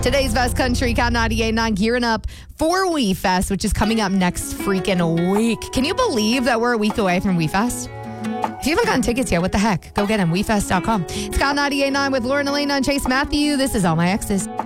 Today's Best Country, Count 98.9, gearing up for We Fest, which is coming up next freaking week. Can you believe that we're a week away from We Fest? If you haven't gotten tickets yet, what the heck? Go get them, WeFest.com. It's Count 98.9 with Lauren Elena and Chase Matthew. This is All My Exes.